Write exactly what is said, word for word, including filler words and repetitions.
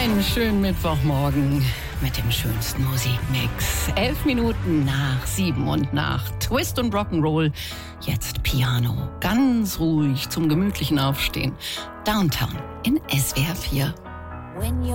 Einen schönen Mittwochmorgen mit dem schönsten Musikmix. Elf Minuten nach sieben und nach Twist und Rock'n'Roll. Jetzt Piano. Ganz ruhig zum gemütlichen Aufstehen. Downtown in S W R vier. When you're